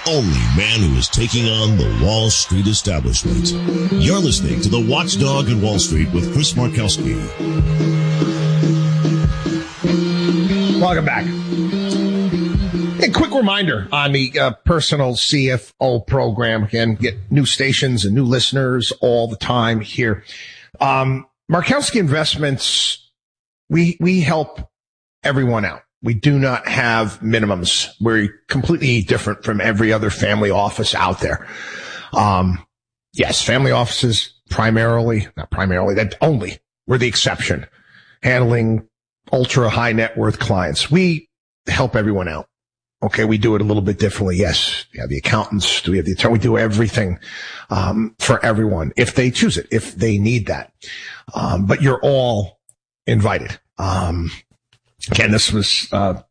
only man who is taking on the Wall Street establishment. You're listening to The Watchdog on Wall Street with Chris Markowski. Welcome back. A quick reminder on the personal CFO program. Again, get new stations and new listeners all the time here. Markowski Investments, we help everyone out. We do not have minimums. We're completely different from every other family office out there. Yes, family offices not primarily, that only, we're the exception, handling ultra high net worth clients. We help everyone out. Okay, we do it a little bit differently. Yes, we have the accountants, we have the attorney, we do everything for everyone if they choose it, if they need that. But you're all invited. Again, this was a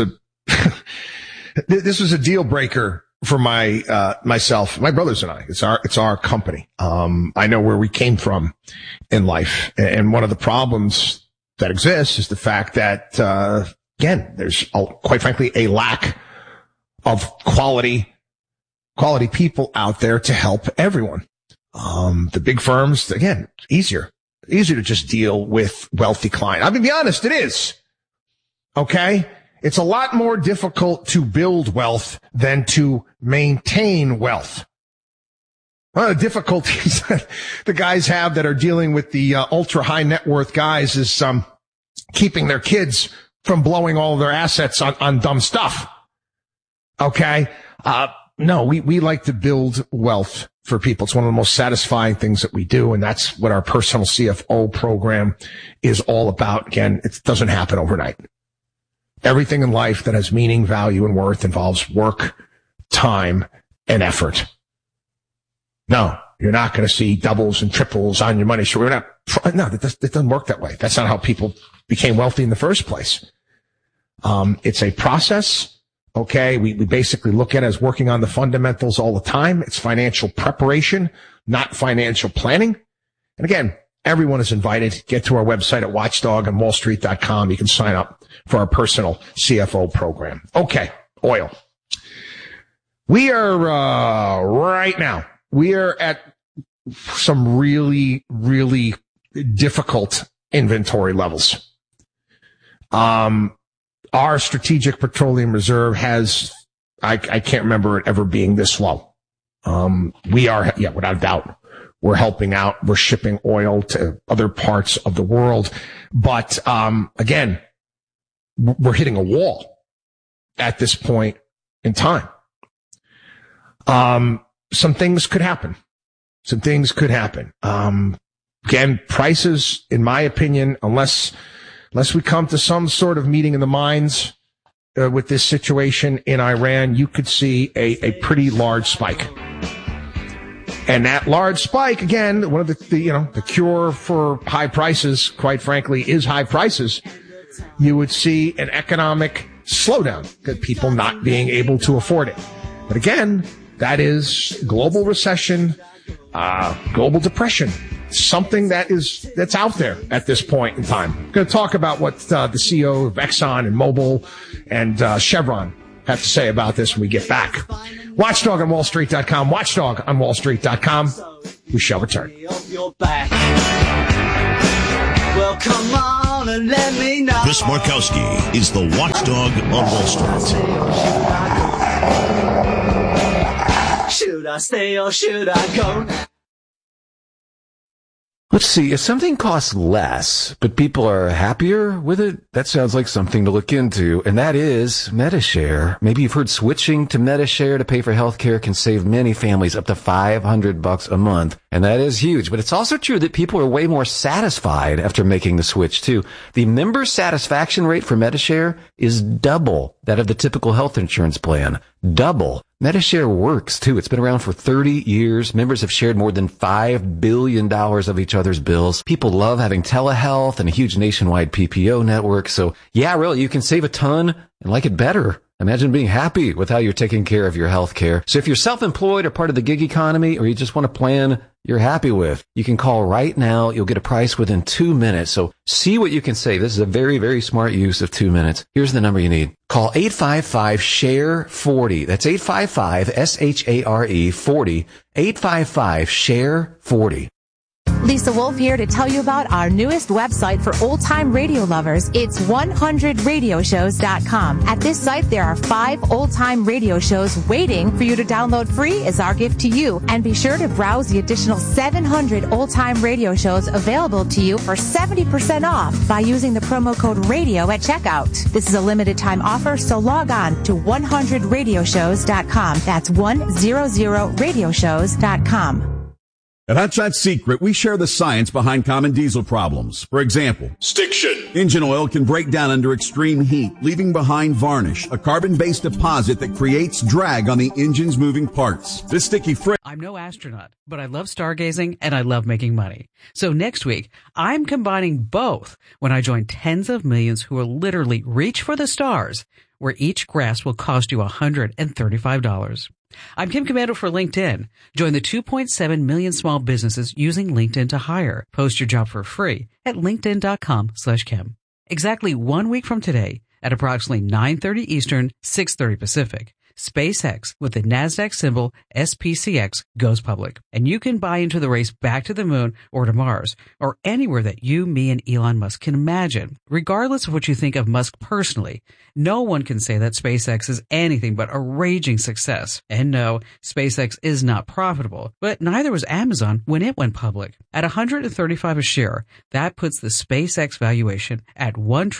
this was a deal breaker for myself, my brothers and I. It's our company. I know where we came from in life, and one of the problems that exists is the fact that again, there's quite frankly a lack of quality people out there to help everyone. The big firms, again, easier to just deal with wealthy clients. I'm gonna be honest, it is. Okay? It's a lot more difficult to build wealth than to maintain wealth. One of the difficulties that the guys have that are dealing with the ultra high net worth guys is keeping their kids from blowing all of their assets on dumb stuff. Okay? No, we like to build wealth for people. It's one of the most satisfying things that we do, and that's what our personal CFO program is all about. Again, it doesn't happen overnight. Everything in life that has meaning, value, and worth involves work, time, and effort. No, you're not going to see doubles and triples on your money. Sure, that doesn't work that way. That's not how people became wealthy in the first place. It's a process. Okay. We basically look at it as working on the fundamentals all the time. It's financial preparation, not financial planning. And again, everyone is invited. Get to our website at watchdogonwallstreet.com. You can sign up for our personal CFO program. Okay. Oil. We are, right now, we are at some really, really difficult inventory levels. Our strategic petroleum reserve has, I can't remember it ever being this low. We are, without a doubt, we're helping out. We're shipping oil to other parts of the world. But, again, we're hitting a wall at this point in time. Some things could happen. Again, prices, in my opinion, unless we come to some sort of meeting in the minds with this situation in Iran, you could see a pretty large spike. And that large spike, again, one of the cure for high prices, quite frankly, is high prices. You would see an economic slowdown, that people not being able to afford it. But again, that is global recession, global depression. Something that's out there at this point in time. I'm going to talk about what the CEO of Exxon and Mobil and Chevron have to say about this when we get back. WatchdogOnWallStreet.com, WatchdogOnWallStreet.com. We shall return. Well, come on and let me know. Chris Markowski is the Watchdog on Wall Street. Should I stay or should I go? Let's see, if something costs less, but people are happier with it, that sounds like something to look into, and that is Medi-Share. Maybe you've heard switching to Medi-Share to pay for healthcare can save many families up to $500 a month, and that is huge. But it's also true that people are way more satisfied after making the switch, too. The member satisfaction rate for Medi-Share is double that of the typical health insurance plan. Double. Medi-Share works, too. It's been around for 30 years. Members have shared more than $5 billion of each other's bills. People love having telehealth and a huge nationwide PPO network. So, yeah, really, you can save a ton and like it better Imagine being happy with how you're taking care of your health care. So if you're self-employed or part of the gig economy, or you just want a plan you're happy with, you can call right now. You'll get a price within 2 minutes. So see what you can save. This is a very, very smart use of 2 minutes. Here's the number you need. Call 855-SHARE-40. That's 855-SHARE-40. 855-SHARE-40. Lisa Wolf here to tell you about our newest website for old-time radio lovers. It's 100radioshows.com. At this site, there are 5 old-time radio shows waiting for you to download free as our gift to you. And be sure to browse the additional 700 old-time radio shows available to you for 70% off by using the promo code RADIO at checkout. This is a limited-time offer, so log on to 100radioshows.com. That's 100radioshows.com. At Hot Shot Secret, we share the science behind common diesel problems. For example, Stiction. Engine oil can break down under extreme heat, leaving behind varnish, a carbon-based deposit that creates drag on the engine's moving parts. This sticky friction. I'm no astronaut, but I love stargazing and I love making money. So next week, I'm combining both when I join tens of millions who will literally reach for the stars, where each grasp will cost you $135. I'm Kim Komando for LinkedIn. Join the 2.7 million small businesses using LinkedIn to hire. Post your job for free at linkedin.com/Kim. Exactly 1 week from today at approximately 9:30 Eastern, 6:30 Pacific, SpaceX with the NASDAQ symbol SPCX goes public. And you can buy into the race back to the moon or to Mars or anywhere that you, me, and Elon Musk can imagine. Regardless of what you think of Musk personally, no one can say that SpaceX is anything but a raging success. And no, SpaceX is not profitable, but neither was Amazon when it went public. At $135 a share, that puts the SpaceX valuation at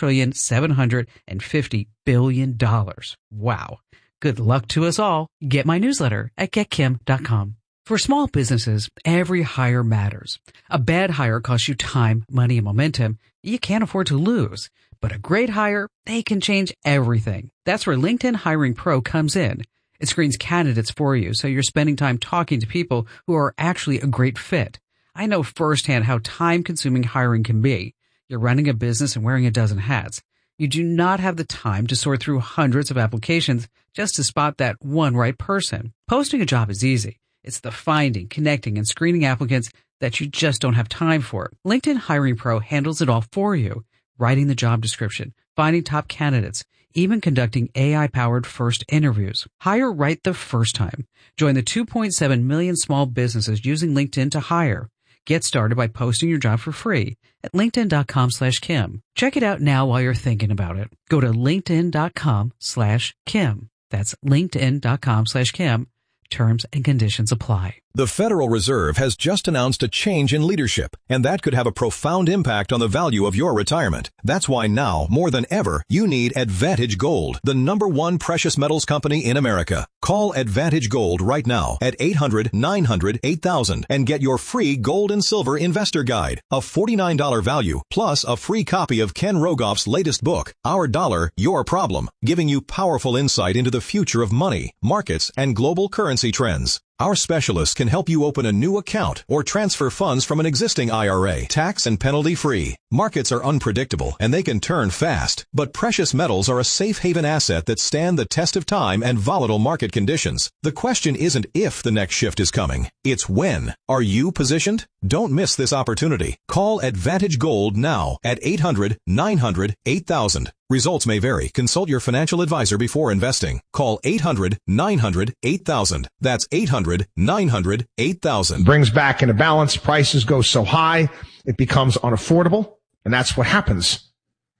$1,750 billion. Wow. Good luck to us all. Get my newsletter at getkim.com. For small businesses, every hire matters. A bad hire costs you time, money, and momentum you can't afford to lose. But a great hire, they can change everything. That's where LinkedIn Hiring Pro comes in. It screens candidates for you, so you're spending time talking to people who are actually a great fit. I know firsthand how time-consuming hiring can be. You're running a business and wearing a dozen hats. You do not have the time to sort through hundreds of applications just to spot that one right person. Posting a job is easy. It's the finding, connecting, and screening applicants that you just don't have time for. LinkedIn Hiring Pro handles it all for you. Writing the job description, finding top candidates, even conducting AI-powered first interviews. Hire right the first time. Join the 2.7 million small businesses using LinkedIn to hire. Get started by posting your job for free at linkedin.com/Kim. Check it out now while you're thinking about it. Go to linkedin.com/Kim. That's linkedin.com/Kim. Terms and conditions apply. The Federal Reserve has just announced a change in leadership, and that could have a profound impact on the value of your retirement. That's why now, more than ever, you need Advantage Gold, the #1 precious metals company in America. Call Advantage Gold right now at 800-900-8000 and get your free gold and silver investor guide, a $49 value, plus a free copy of Ken Rogoff's latest book, Our Dollar, Your Problem, giving you powerful insight into the future of money, markets, and global currency trends. Our specialists can help you open a new account or transfer funds from an existing IRA, tax and penalty free. Markets are unpredictable and they can turn fast, but precious metals are a safe haven asset that stand the test of time and volatile market conditions. The question isn't if the next shift is coming, it's when. Are you positioned? Don't miss this opportunity. Call Advantage Gold now at 800-900-8000. Results may vary. Consult your financial advisor before investing. Call 800-900-8000. That's 800-900-8000. Brings back into balance. Prices go so high, it becomes unaffordable. And that's what happens.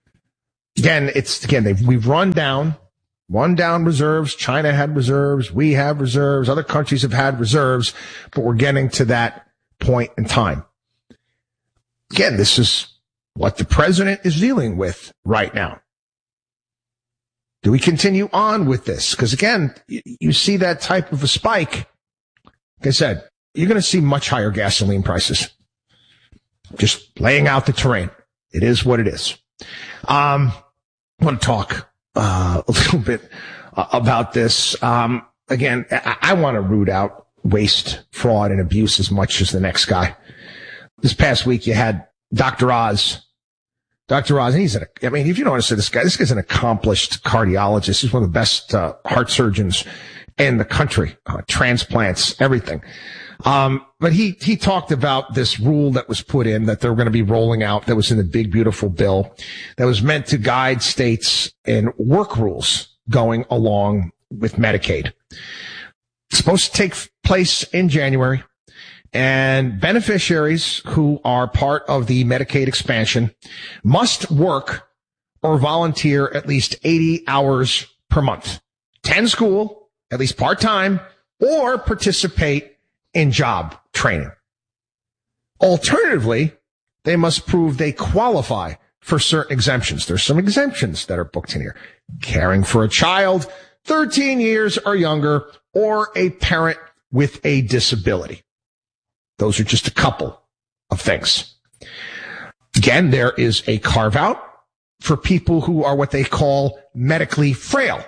We've run down reserves. China had reserves. We have reserves. Other countries have had reserves, but we're getting to that point in time. Again, this is what the president is dealing with right now. Do we continue on with this? Because again, you see that type of a spike. Like I said, you're going to see much higher gasoline prices. Just laying out the terrain. It is what it is. I want to talk a little bit about this. Again, I want to root out waste, fraud, and abuse as much as the next guy. This past week, you had Dr. Oz Dr. Oz, if you don't understand this guy's an accomplished cardiologist. He's one of the best heart surgeons in the country, transplants, everything. But he talked about this rule that was put in that they're going to be rolling out that was in the big, beautiful bill that was meant to guide states in work rules going along with Medicaid. It's supposed to take place in January, and beneficiaries who are part of the Medicaid expansion must work or volunteer at least 80 hours per month, attend school, at least part-time, or participate in job training. Alternatively, they must prove they qualify for certain exemptions. There's some exemptions that are booked in here. Caring for a child, 13 years or younger, or a parent with a disability. Those are just a couple of things. Again, there is a carve out for people who are what they call medically frail.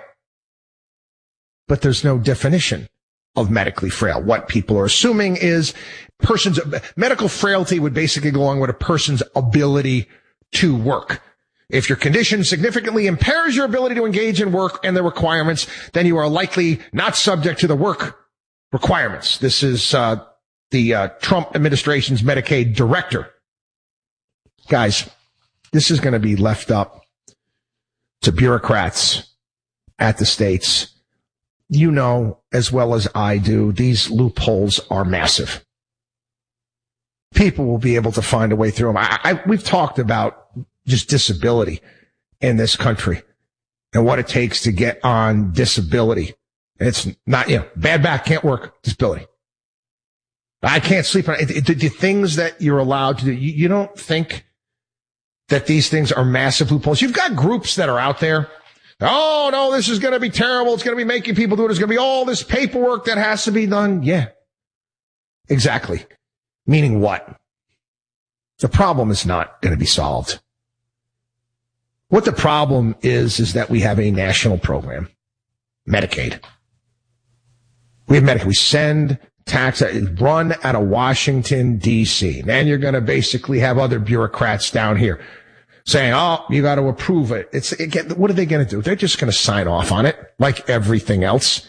But there's no definition of medically frail. What people are assuming is medical frailty would basically go along with a person's ability to work. If your condition significantly impairs your ability to engage in work and the requirements, then you are likely not subject to the work requirements. This is the Trump administration's Medicaid director. Guys, this is going to be left up to bureaucrats at the states. You know as well as I do, these loopholes are massive. People will be able to find a way through them. We've talked about just disability in this country and what it takes to get on disability. It's not, bad back, can't work, disability. I can't sleep. The things that you're allowed to do, you don't think that these things are massive loopholes. You've got groups that are out there. Oh, no, this is going to be terrible. It's going to be making people do it. There's going to be all this paperwork that has to be done. Yeah, exactly. Meaning what? The problem is not going to be solved. What the problem is that we have a national program, Medicaid. We have Medicaid. We send tax run out of Washington, D.C. Then you're going to basically have other bureaucrats down here saying, oh, you got to approve it. What are they going to do? They're just going to sign off on it like everything else.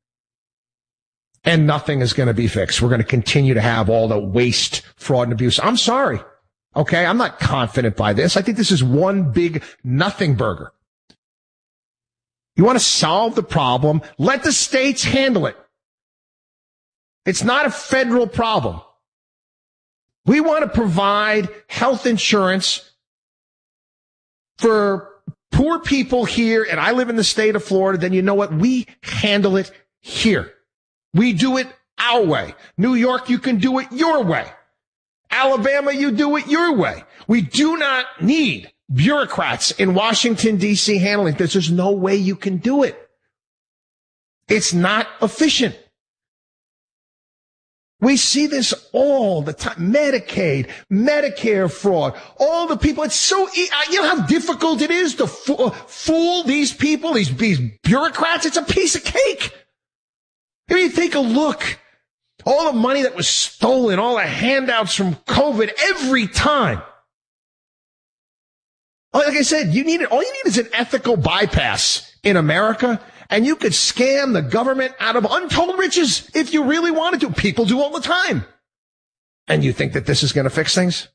And nothing is going to be fixed. We're going to continue to have all the waste, fraud, and abuse. I'm sorry. Okay. I'm not confident by this. I think this is one big nothing burger. You want to solve the problem? Let the states handle it. It's not a federal problem. We want to provide health insurance for poor people here, and I live in the state of Florida, then you know what? We handle it here. We do it our way. New York, you can do it your way. Alabama, you do it your way. We do not need bureaucrats in Washington, D.C. handling this. There's no way you can do it. It's not efficient. We see this all the time. Medicaid, Medicare fraud, all the people. It's so, you know how difficult it is to fool these people, these bureaucrats? It's a piece of cake. If you take a look, all the money that was stolen, all the handouts from COVID every time. Like I said, all you need is an ethical bypass in America. And you could scam the government out of untold riches if you really wanted to. People do all the time. And you think that this is going to fix things?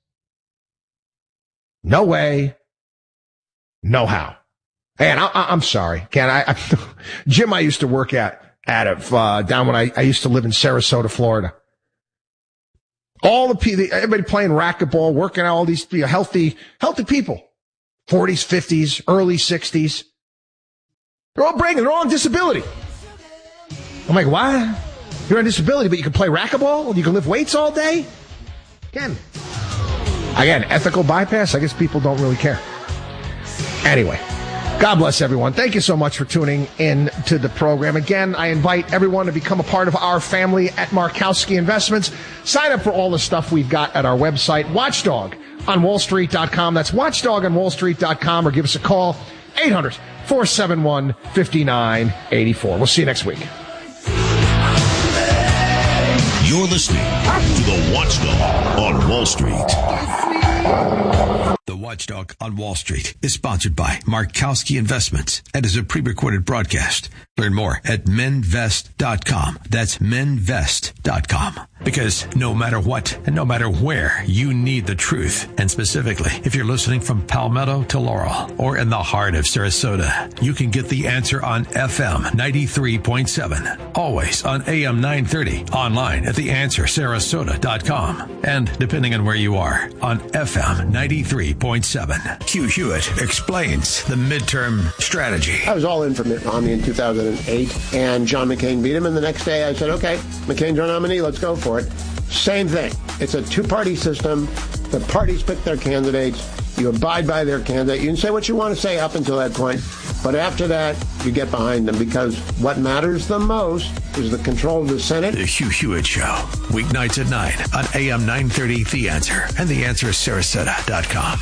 No way. No how. And I'm sorry. Jim, I used to work down when I used to live in Sarasota, Florida. All the people, everybody playing racquetball, working out, all these healthy people. 40s, 50s, early 60s. They're all on disability. I'm like, what? You're on disability, but you can play racquetball and you can lift weights all day? Again, ethical bypass. I guess people don't really care. Anyway, God bless everyone. Thank you so much for tuning in to the program. Again, I invite everyone to become a part of our family at Markowski Investments. Sign up for all the stuff we've got at our website, watchdogonwallstreet.com. That's watchdogonwallstreet.com, or give us a call, 800-471-5984. We'll see you next week. You're listening to The Watchdog on Wall Street. Watchdog on Wall Street is sponsored by Markowski Investments and is a pre-recorded broadcast. Learn more at menvest.com. That's menvest.com. Because no matter what and no matter where, you need the truth. And specifically, if you're listening from Palmetto to Laurel or in the heart of Sarasota, you can get the answer on FM 93.7. Always on AM 930. Online at theanswersarasota.com. And depending on where you are, on FM 93.7. Hugh Hewitt explains the midterm strategy. I was all in for Mitt Romney in 2008, and John McCain beat him. And the next day I said, okay, McCain's our nominee. Let's go for it. Same thing. It's a two-party system. The parties pick their candidates. You abide by their candidate. You can say what you want to say up until that point. But after that, you get behind them, because what matters the most is the control of the Senate. The Hugh Hewitt Show. Weeknights at 9 on AM 930 The Answer and theanswersarasota.com.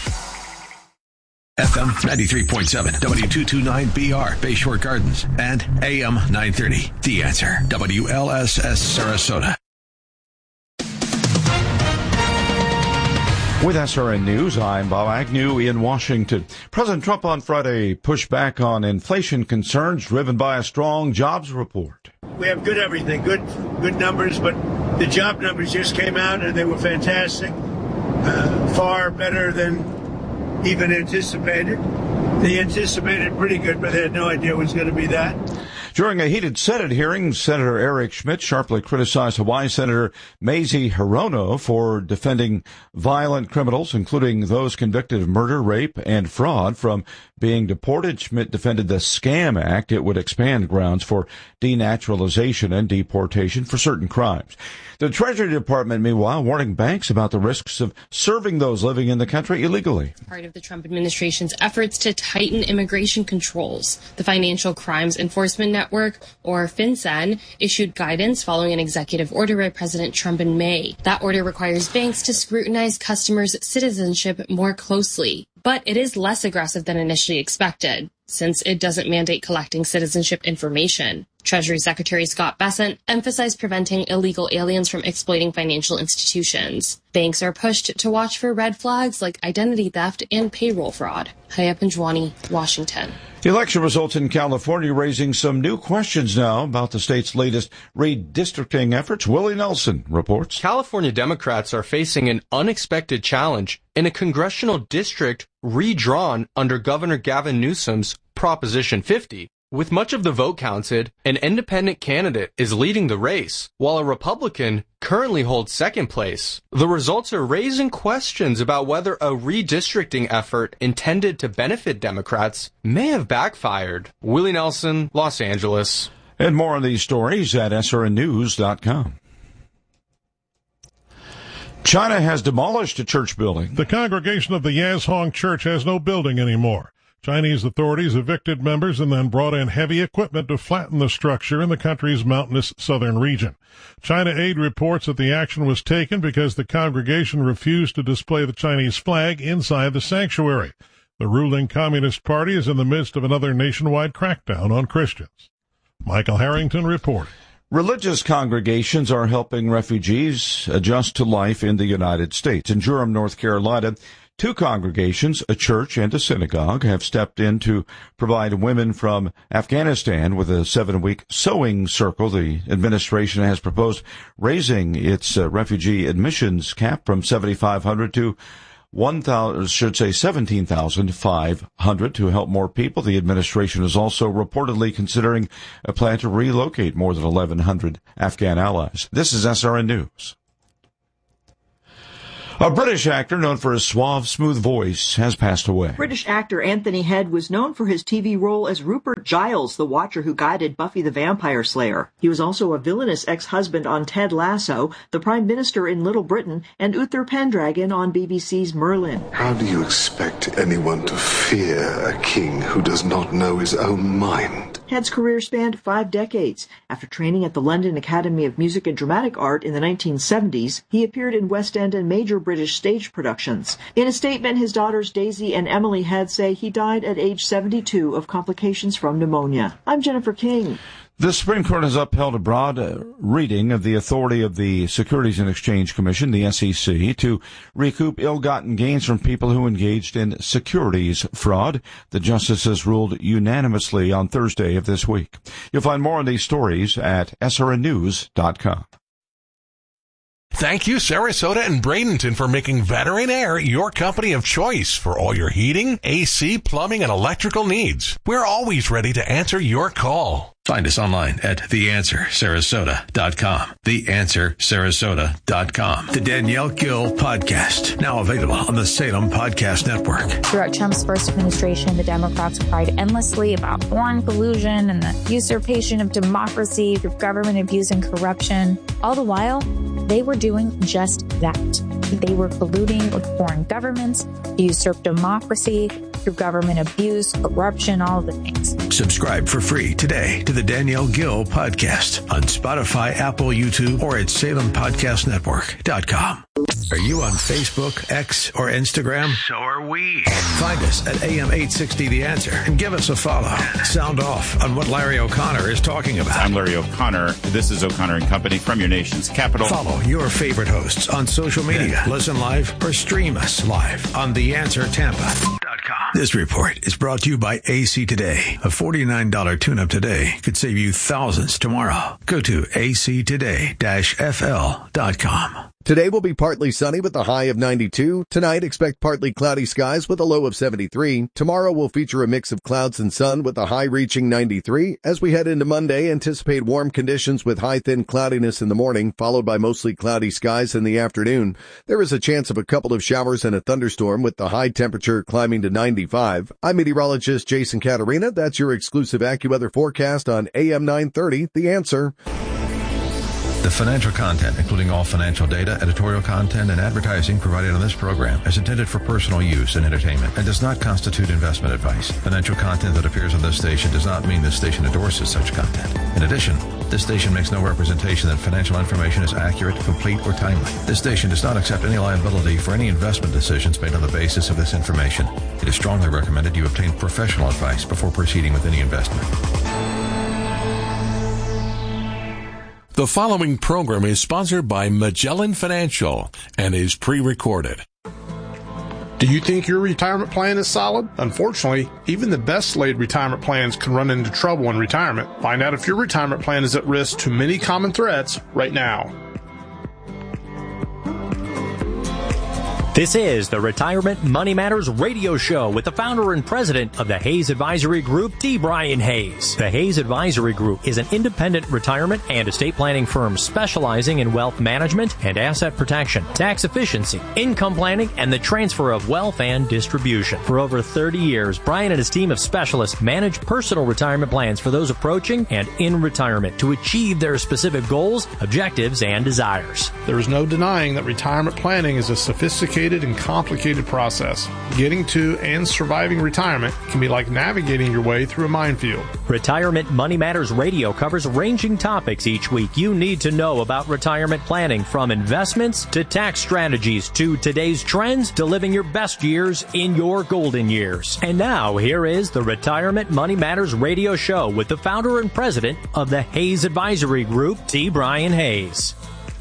FM 93.7, W229BR, Bayshore Gardens, and AM 930, The Answer, WLSS Sarasota. With SRN News, I'm Bob Agnew in Washington. President Trump on Friday pushed back on inflation concerns driven by a strong jobs report. We have good everything, good numbers, but the job numbers just came out and they were fantastic, far better than even anticipated. They anticipated pretty good, but they had no idea it was going to be that. During a heated Senate hearing, Senator Eric Schmidt sharply criticized Hawaii Senator Mazie Hirono for defending violent criminals, including those convicted of murder, rape, and fraud, from being deported. Schmidt defended the SCAM Act. It would expand grounds for denaturalization and deportation for certain crimes. The Treasury Department, meanwhile, warning banks about the risks of serving those living in the country illegally. Part of the Trump administration's efforts to tighten immigration controls. The Financial Crimes Enforcement Network, or FinCEN, issued guidance following an executive order by President Trump in May. That order requires banks to scrutinize customers' citizenship more closely. But it is less aggressive than initially expected, since it doesn't mandate collecting citizenship information. Treasury Secretary Scott Bessent emphasized preventing illegal aliens from exploiting financial institutions. Banks are pushed to watch for red flags like identity theft and payroll fraud. Hayat Panjwani, Washington. Election results in California raising some new questions now about the state's latest redistricting efforts. Willie Nelson reports. California Democrats are facing an unexpected challenge in a congressional district redrawn under Governor Gavin Newsom's Proposition 50. With much of the vote counted, an independent candidate is leading the race, while a Republican currently holds second place. The results are raising questions about whether a redistricting effort intended to benefit Democrats may have backfired. Willie Nelson, Los Angeles. And more on these stories at srnnews.com. China has demolished a church building. The congregation of the Yazhong Church has no building anymore. Chinese authorities evicted members and then brought in heavy equipment to flatten the structure in the country's mountainous southern region. China Aid reports that the action was taken because the congregation refused to display the Chinese flag inside the sanctuary. The ruling Communist Party is in the midst of another nationwide crackdown on Christians. Michael Harrington reporting. Religious congregations are helping refugees adjust to life in the United States. In Durham, North Carolina, two congregations, a church and a synagogue, have stepped in to provide women from Afghanistan with a 7-week sewing circle. The administration has proposed raising its refugee admissions cap from 7,500 to 17,500 to help more people. The administration is also reportedly considering a plan to relocate more than 1,100 Afghan allies. This is SRN News. A British actor known for his suave, smooth voice has passed away. British actor Anthony Head was known for his TV role as Rupert Giles, the Watcher who guided Buffy the Vampire Slayer. He was also a villainous ex-husband on Ted Lasso, the Prime Minister in Little Britain, and Uther Pendragon on BBC's Merlin. How do you expect anyone to fear a king who does not know his own mind? Head's career spanned 5 decades. After training at the London Academy of Music and Dramatic Art in the 1970s, he appeared in West End and major British stage productions. In a statement, his daughters Daisy and Emily Head say he died at age 72 of complications from pneumonia. I'm Jennifer King. The Supreme Court has upheld a broad reading of the authority of the Securities and Exchange Commission, the SEC, to recoup ill-gotten gains from people who engaged in securities fraud. The justices ruled unanimously on Thursday of this week. You'll find more on these stories at srnnews.com. Thank you, Sarasota and Bradenton, for making Veteran Air your company of choice for all your heating, AC, plumbing, and electrical needs. We're always ready to answer your call. Find us online at theanswersarasota.com. Theanswersarasota.com. The Danielle Gill Podcast, now available on the Salem Podcast Network. Throughout Trump's first administration, the Democrats cried endlessly about foreign collusion and the usurpation of democracy through government abuse and corruption. All the while, they were doing just that. They were colluding with foreign governments to usurp democracy through government abuse, corruption, all of the things. Subscribe for free today to the Danielle Gill Podcast on Spotify, Apple, YouTube, or at SalemPodcastNetwork.com. Are you on Facebook, X, or Instagram? So are we. Find us at AM860 The Answer and give us a follow. Sound off on what Larry O'Connor is talking about. I'm Larry O'Connor. This is O'Connor and Company from your nation's capital. Follow your favorite hosts on social media. Listen live or stream us live on TheAnswerTampa.com. This report is brought to you by AC Today. A $49 tune-up today could save you thousands tomorrow. Go to actoday-fl.com. Today will be partly sunny with a high of 92. Tonight, expect partly cloudy skies with a low of 73. Tomorrow will feature a mix of clouds and sun with a high reaching 93. As we head into Monday, anticipate warm conditions with high thin cloudiness in the morning, followed by mostly cloudy skies in the afternoon. There is a chance of a couple of showers and a thunderstorm with the high temperature climbing to 95. I'm meteorologist Jason Caterina. That's your exclusive AccuWeather forecast on AM 930, The Answer. The financial content, including all financial data, editorial content, and advertising provided on this program is intended for personal use and entertainment and does not constitute investment advice. Financial content that appears on this station does not mean this station endorses such content. In addition, this station makes no representation that financial information is accurate, complete, or timely. This station does not accept any liability for any investment decisions made on the basis of this information. It is strongly recommended you obtain professional advice before proceeding with any investment. The following program is sponsored by Magellan Financial and is pre-recorded. Do you think your retirement plan is solid? Unfortunately, even the best laid retirement plans can run into trouble in retirement. Find out if your retirement plan is at risk to many common threats right now. This is the Retirement Money Matters radio show with the founder and president of the Hayes Advisory Group, T. Brian Hayes. The Hayes Advisory Group is an independent retirement and estate planning firm specializing in wealth management and asset protection, tax efficiency, income planning, and the transfer of wealth and distribution. For over 30 years, Brian and his team of specialists manage personal retirement plans for those approaching and in retirement to achieve their specific goals, objectives, and desires. There is no denying that retirement planning is a sophisticated and complicated process. Getting to and surviving retirement can be like navigating your way through a minefield. Retirement Money Matters Radio covers ranging topics each week you need to know about retirement planning, from investments to tax strategies to today's trends to living your best years in your golden years. And now, here is the Retirement Money Matters Radio show with the founder and president of the Hayes Advisory Group, T. Brian Hayes.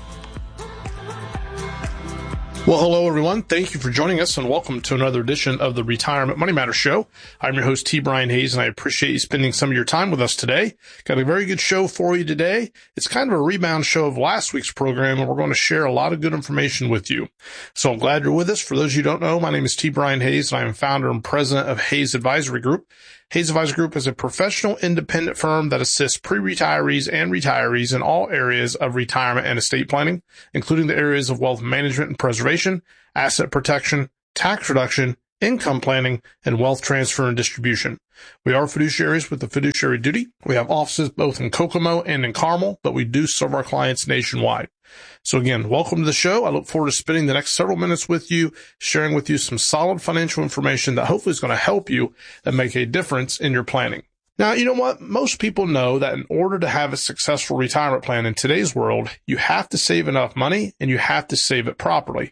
Well, hello, everyone. Thank you for joining us, and welcome to another edition of the Retirement Money Matters Show. I'm your host, T. Brian Hayes, and I appreciate you spending some of your time with us today. Got a very good show for you today. It's kind of a rebound show of last week's program, and we're going to share a lot of good information with you. So I'm glad you're with us. For those of you who don't know, my name is T. Brian Hayes, and I am founder and president of Hayes Advisory Group. Hayes Advisory Group is a professional independent firm that assists pre-retirees and retirees in all areas of retirement and estate planning, including the areas of wealth management and preservation, asset protection, tax reduction, income planning, and wealth transfer and distribution. We are fiduciaries with a fiduciary duty. We have offices both in Kokomo and in Carmel, but we do serve our clients nationwide. So again, welcome to the show. I look forward to spending the next several minutes with you, sharing with you some solid financial information that hopefully is going to help you and make a difference in your planning. Now, you know what? Most people know that in order to have a successful retirement plan in today's world, you have to save enough money and you have to save it properly.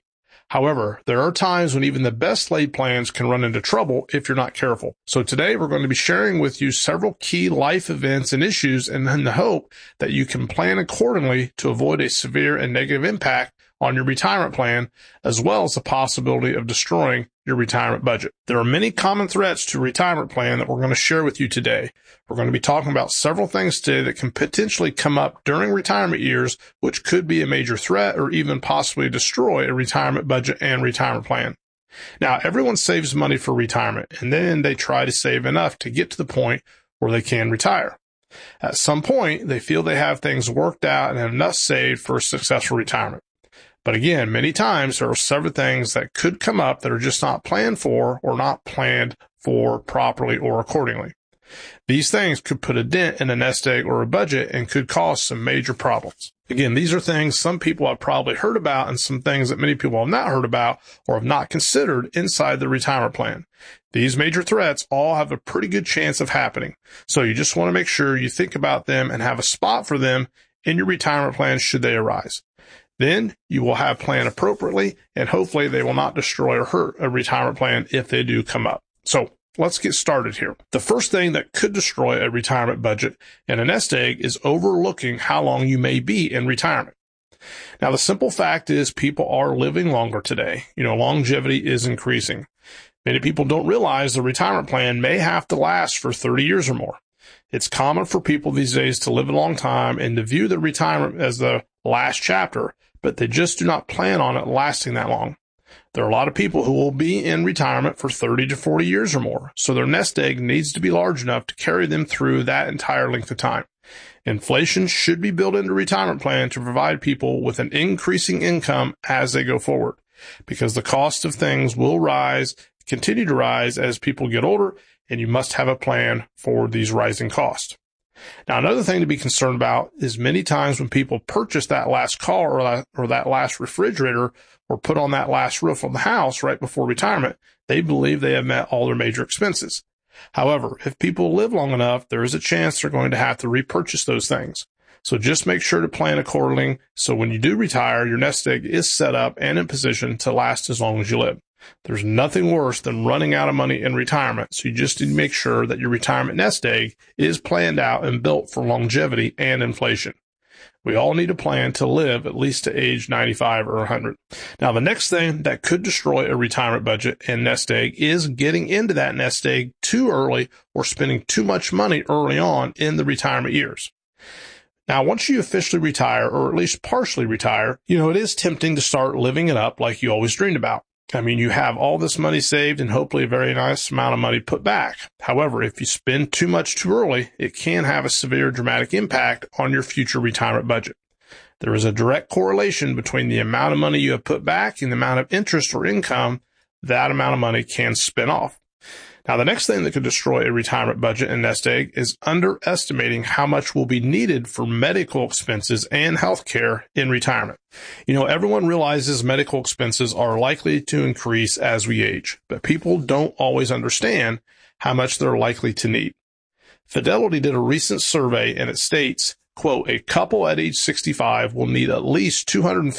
However, there are times when even the best laid plans can run into trouble if you're not careful. So today we're going to be sharing with you several key life events and issues in the hope that you can plan accordingly to avoid a severe and negative impact on your retirement plan, as well as the possibility of destroying your retirement budget. There are many common threats to a retirement plan that we're going to share with you today. We're going to be talking about several things today that can potentially come up during retirement years, which could be a major threat or even possibly destroy a retirement budget and retirement plan. Now, everyone saves money for retirement, and then they try to save enough to get to the point where they can retire. At some point, they feel they have things worked out and have enough saved for a successful retirement. But again, many times there are several things that could come up that are just not planned for or not planned for properly or accordingly. These things could put a dent in a nest egg or a budget and could cause some major problems. Again, these are things some people have probably heard about and some things that many people have not heard about or have not considered inside the retirement plan. These major threats all have a pretty good chance of happening. So you just want to make sure you think about them and have a spot for them in your retirement plan should they arise. Then you will have planned appropriately, and hopefully they will not destroy or hurt a retirement plan if they do come up. So let's get started here. The first thing that could destroy a retirement budget and a nest egg is overlooking how long you may be in retirement. Now, the simple fact is people are living longer today. Longevity is increasing. Many people don't realize the retirement plan may have to last for 30 years or more. It's common for people these days to live a long time and to view the retirement as the last chapter, but they just do not plan on it lasting that long. There are a lot of people who will be in retirement for 30 to 40 years or more, so their nest egg needs to be large enough to carry them through that entire length of time. Inflation should be built into a retirement plan to provide people with an increasing income as they go forward, because the cost of things will continue to rise as people get older, and you must have a plan for these rising costs. Now, another thing to be concerned about is many times when people purchase that last car or that last refrigerator or put on that last roof on the house right before retirement, they believe they have met all their major expenses. However, if people live long enough, there is a chance they're going to have to repurchase those things. So just make sure to plan accordingly so when you do retire, your nest egg is set up and in position to last as long as you live. There's nothing worse than running out of money in retirement, so you just need to make sure that your retirement nest egg is planned out and built for longevity and inflation. We all need a plan to live at least to age 95 or 100. Now, the next thing that could destroy a retirement budget and nest egg is getting into that nest egg too early or spending too much money early on in the retirement years. Now, once you officially retire, or at least partially retire, it is tempting to start living it up like you always dreamed about. You have all this money saved and hopefully a very nice amount of money put back. However, if you spend too much too early, it can have a severe dramatic impact on your future retirement budget. There is a direct correlation between the amount of money you have put back and the amount of interest or income that amount of money can spin off. Now, the next thing that could destroy a retirement budget and nest egg is underestimating how much will be needed for medical expenses and health care in retirement. Everyone realizes medical expenses are likely to increase as we age, but people don't always understand how much they're likely to need. Fidelity did a recent survey and it states, quote, a couple at age 65 will need at least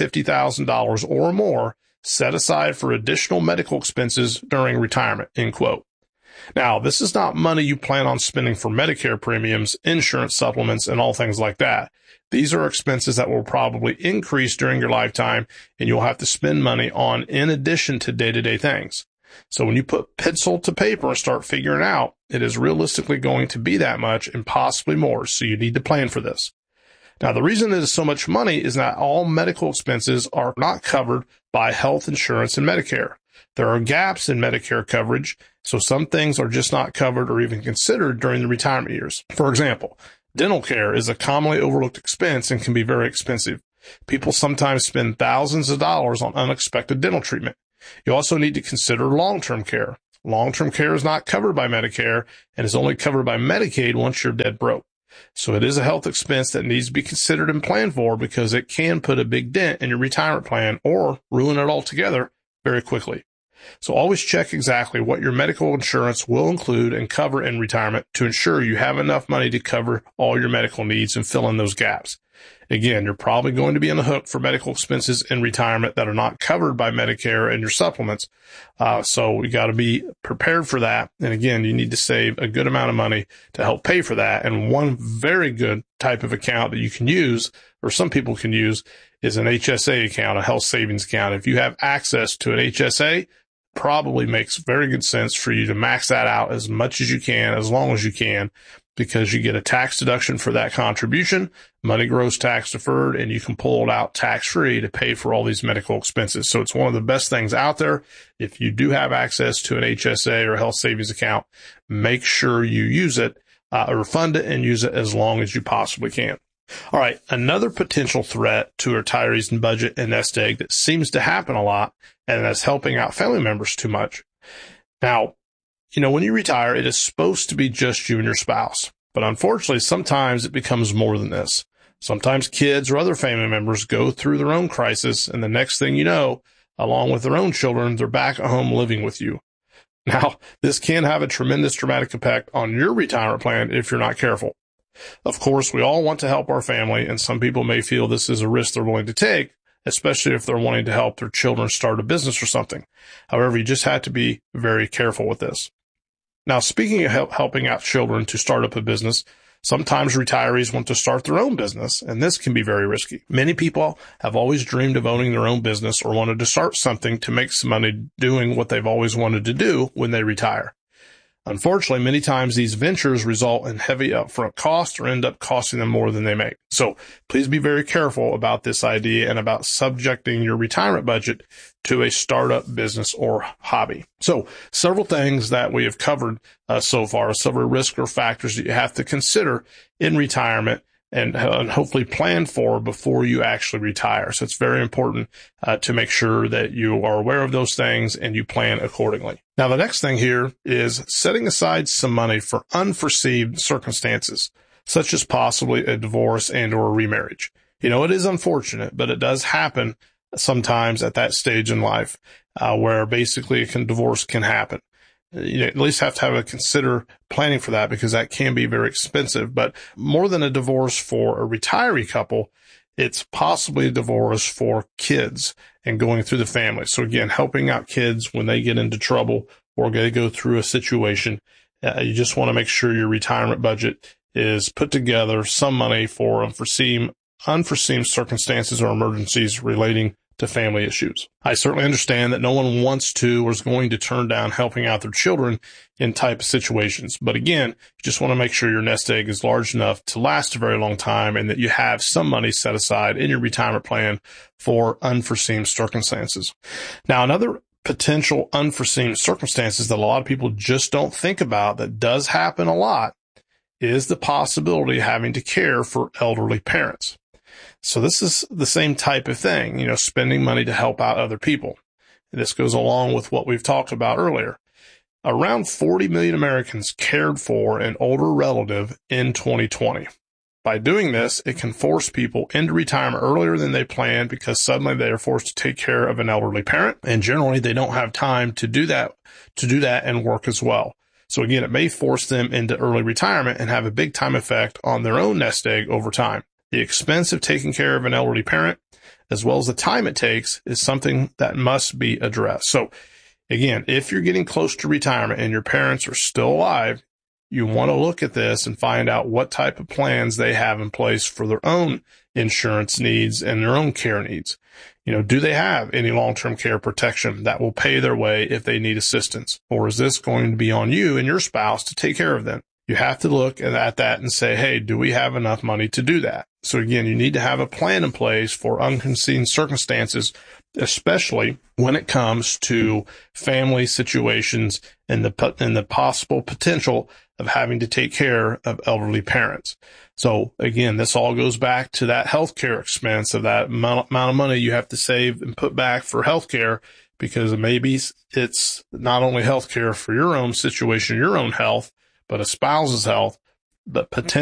$250,000 or more set aside for additional medical expenses during retirement, end quote. Now, this is not money you plan on spending for Medicare premiums, insurance supplements, and all things like that. These are expenses that will probably increase during your lifetime, and you'll have to spend money on in addition to day-to-day things. So when you put pencil to paper and start figuring out, it is realistically going to be that much and possibly more, so you need to plan for this. Now, the reason it is so much money is that all medical expenses are not covered by health insurance and Medicare. There are gaps in Medicare coverage, so some things are just not covered or even considered during the retirement years. For example, dental care is a commonly overlooked expense and can be very expensive. People sometimes spend thousands of dollars on unexpected dental treatment. You also need to consider long-term care. Long-term care is not covered by Medicare and is only covered by Medicaid once you're dead broke. So it is a health expense that needs to be considered and planned for because it can put a big dent in your retirement plan or ruin it altogether very quickly. So always check exactly what your medical insurance will include and cover in retirement to ensure you have enough money to cover all your medical needs and fill in those gaps. Again, you're probably going to be on the hook for medical expenses in retirement that are not covered by Medicare and your supplements. So you got to be prepared for that. And again, you need to save a good amount of money to help pay for that. And one very good type of account that you can use, or some people can use, is an HSA account, a health savings account. If you have access to an HSA, probably makes very good sense for you to max that out as much as you can, as long as you can, because you get a tax deduction for that contribution, money grows tax deferred, and you can pull it out tax free to pay for all these medical expenses. So it's one of the best things out there. If you do have access to an HSA or a health savings account, make sure you use it or fund it and use it as long as you possibly can. All right. Another potential threat to retirees in budget and nest egg that seems to happen a lot, and that's helping out family members too much. Now, when you retire, it is supposed to be just you and your spouse. But unfortunately, sometimes it becomes more than this. Sometimes kids or other family members go through their own crisis, and the next thing you know, along with their own children, they're back at home living with you. Now, this can have a tremendous dramatic effect on your retirement plan if you're not careful. Of course, we all want to help our family, and some people may feel this is a risk they're willing to take, especially if they're wanting to help their children start a business or something. However, you just have to be very careful with this. Now, speaking of helping out children to start up a business, sometimes retirees want to start their own business, and this can be very risky. Many people have always dreamed of owning their own business or wanted to start something to make some money doing what they've always wanted to do when they retire. Unfortunately, many times these ventures result in heavy upfront costs or end up costing them more than they make. So please be very careful about this idea and about subjecting your retirement budget to a startup business or hobby. So several things that we have covered so far, several risk or factors that you have to consider in retirement and hopefully plan for before you actually retire. So it's very important to make sure that you are aware of those things and you plan accordingly. Now, the next thing here is setting aside some money for unforeseen circumstances, such as possibly a divorce and or a remarriage. It is unfortunate, but it does happen sometimes at that stage in life where basically divorce can happen. You at least have to consider planning for that, because that can be very expensive. But more than a divorce for a retiree couple, it's possibly a divorce for kids and going through the family. So again, helping out kids when they get into trouble or they go through a situation, you just want to make sure your retirement budget is put together, some money for unforeseen circumstances or emergencies relating to family issues. I certainly understand that no one wants to or is going to turn down helping out their children in type of situations. But again, you just want to make sure your nest egg is large enough to last a very long time and that you have some money set aside in your retirement plan for unforeseen circumstances. Now, another potential unforeseen circumstances that a lot of people just don't think about that does happen a lot is the possibility of having to care for elderly parents. So this is the same type of thing, spending money to help out other people. This goes along with what we've talked about earlier. Around 40 million Americans cared for an older relative in 2020. By doing this, it can force people into retirement earlier than they planned because suddenly they are forced to take care of an elderly parent, and generally they don't have time to do that and work as well. So again, it may force them into early retirement and have a big time effect on their own nest egg over time. The expense of taking care of an elderly parent, as well as the time it takes, is something that must be addressed. So again, if you're getting close to retirement and your parents are still alive, you want to look at this and find out what type of plans they have in place for their own insurance needs and their own care needs. Do they have any long-term care protection that will pay their way if they need assistance? Or is this going to be on you and your spouse to take care of them? You have to look at that and say, hey, do we have enough money to do that? So again, you need to have a plan in place for unforeseen circumstances, especially when it comes to family situations and the possible potential of having to take care of elderly parents. So again, this all goes back to that healthcare expense of that amount of money you have to save and put back for healthcare, because maybe it's not only healthcare for your own situation, your own health, but a spouse's health, but potentially